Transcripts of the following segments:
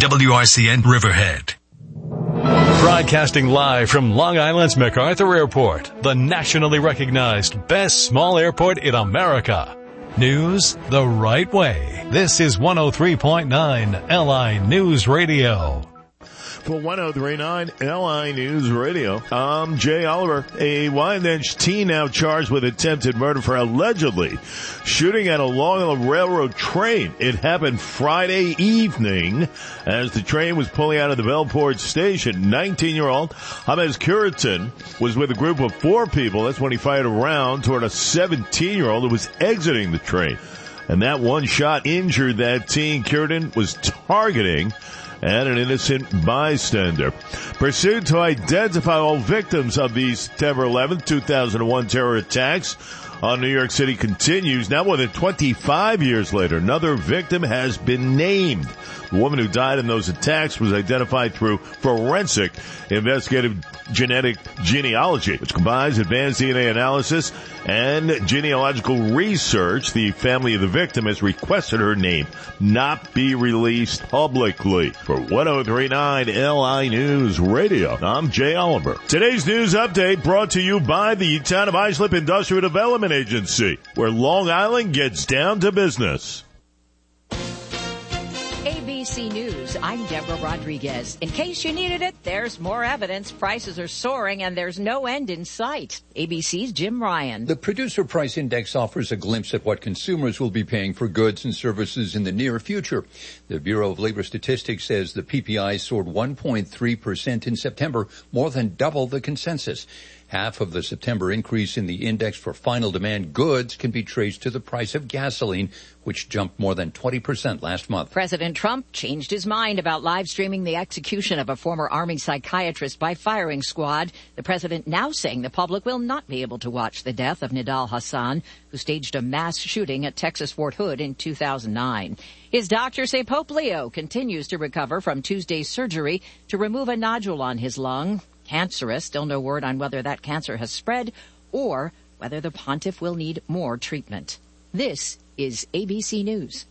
WRCN Riverhead. Broadcasting live from Long Island's MacArthur Airport, the nationally recognized best small airport in America. News the right way. This is 103.9 LI News Radio. For 103.9 LI News Radio, I'm Jay Oliver. A Wyandanch teen now charged with attempted murder for allegedly shooting at a Long Island Railroad train. It happened Friday evening as the train was pulling out of the Bellport station. 19-year-old James Curitan was with a group of 4 people. That's when he fired a round toward a 17-year-old who was exiting the train. And that one shot injured that teen Curitan was targeting and an innocent bystander. Pursuit to identify all victims of these September 11th, 2001 terror attacks on New York City continues. Now more than 25 years later, another victim has been named. The woman who died in those attacks was identified through forensic investigative genetic genealogy, which combines advanced DNA analysis and genealogical research. The family of the victim has requested her name not be released publicly. For 103.9 LI News Radio, I'm Jay Oliver. Today's news update brought to you by the Town of Islip Industrial Development Agency, where Long Island gets down to business. ABC News, I'm Deborah Rodriguez. In case you needed it, there's more evidence. Prices are soaring and there's no end in sight. ABC's Jim Ryan. The Producer Price Index offers a glimpse at what consumers will be paying for goods and services in the near future. The Bureau of Labor Statistics says the PPI soared 1.3% in September, more than double the consensus. Half of the September increase in the index for final demand goods can be traced to the price of gasoline, which jumped more than 20% last month. President Trump changed his mind about live streaming the execution of a former Army psychiatrist by firing squad. The president now saying the public will not be able to watch the death of Nidal Hassan, who staged a mass shooting at Texas Fort Hood in 2009. His doctors say Pope Leo continues to recover from Tuesday's surgery to remove a nodule on his lung. Cancerous, still no word on whether that cancer has spread or whether the pontiff will need more treatment. This is ABC News.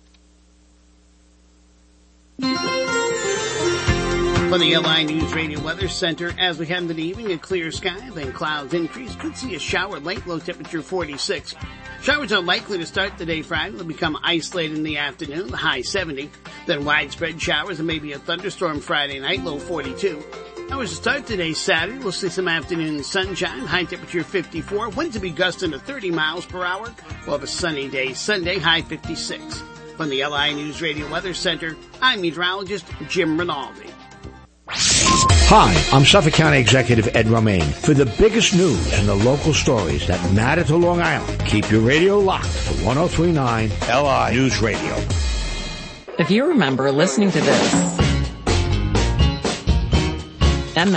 For the LI News Radio Weather Center, as we head into the evening, a clear sky, then clouds increase. Could see a shower late, low temperature 46. Showers are likely to start the day Friday. They'll become isolated in the afternoon, the high 70. Then widespread showers and maybe a thunderstorm Friday night, low 42. Hours to start today Saturday. We'll see some afternoon sunshine, high temperature 54. Winds will be gusting to 30 miles per hour. We'll have a sunny day Sunday, high 56. From the LI News Radio Weather Center, I'm meteorologist Jim Rinaldi. Hi, I'm Suffolk County Executive Ed Romaine. For the biggest news and the local stories that matter to Long Island, keep your radio locked to 103.9 LI News Radio. If you remember listening to this, and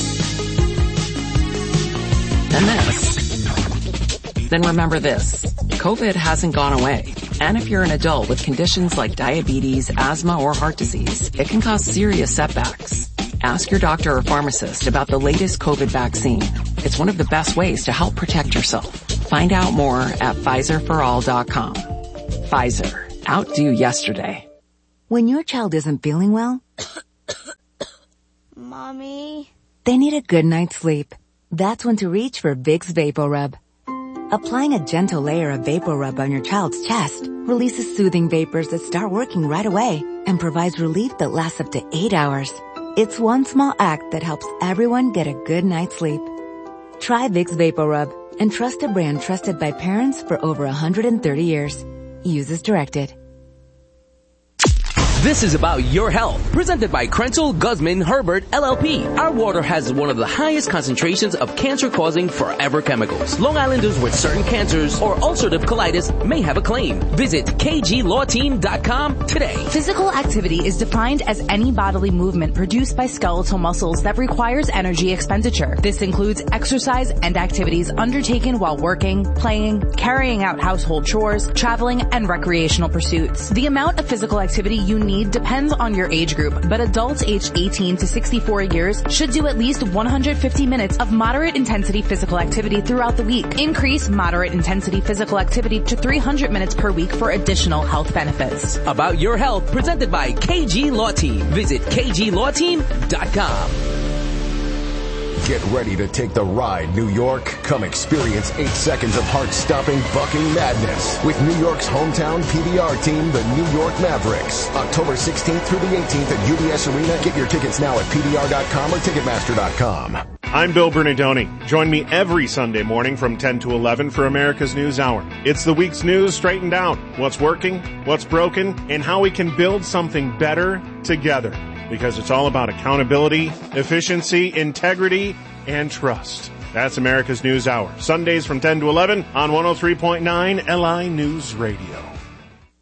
this, then remember this. COVID hasn't gone away. And if you're an adult with conditions like diabetes, asthma, or heart disease, it can cause serious setbacks. Ask your doctor or pharmacist about the latest COVID vaccine. It's one of the best ways to help protect yourself. Find out more at PfizerForAll.com. Pfizer. Outdo yesterday. When your child isn't feeling well, Mommy, they need a good night's sleep. That's when to reach for Vicks VapoRub. Applying a gentle layer of VapoRub on your child's chest releases soothing vapors that start working right away and provides relief that lasts up to 8 hours. It's one small act that helps everyone get a good night's sleep. Try Vicks VapoRub and trust a brand trusted by parents for over 130 years. Use as directed. This is about your health. Presented by Krenzel Guzman Herbert LLP. Our water has one of the highest concentrations of cancer-causing forever chemicals. Long Islanders with certain cancers or ulcerative colitis may have a claim. Visit kglawteam.com today. Physical activity is defined as any bodily movement produced by skeletal muscles that requires energy expenditure. This includes exercise and activities undertaken while working, playing, carrying out household chores, traveling, and recreational pursuits. The amount of physical activity you need depends on your age group, but adults aged 18 to 64 years should do at least 150 minutes of moderate intensity physical activity throughout the week. Increase moderate intensity physical activity to 300 minutes per week for additional health benefits. About Your Health, presented by KG Law Team. Visit kglawteam.com. Get ready to take the ride, New York. Come experience 8 seconds of heart-stopping, bucking madness with New York's hometown PBR team, the New York Mavericks. October 16th through the 18th at UBS Arena. Get your tickets now at PBR.com or Ticketmaster.com. I'm Bill Bernardoni. Join me every Sunday morning from 10 to 11 for America's News Hour. It's the week's news straightened out. What's working, what's broken, and how we can build something better together. Because it's all about accountability, efficiency, integrity, and trust. That's America's News Hour. Sundays from 10 to 11 on 103.9 LI News Radio.